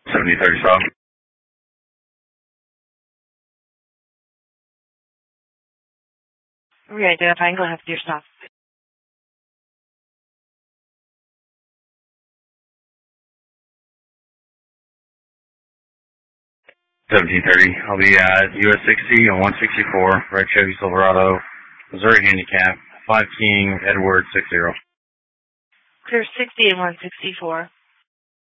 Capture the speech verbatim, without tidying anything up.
seventy thirty stop. We're going to identify and go ahead with your stop. seventeen thirty. I'll be at U S sixty on one sixty-four, Red Chevy Silverado, Missouri Handicap, five King, Edward six zero. Clear sixty and one sixty-four.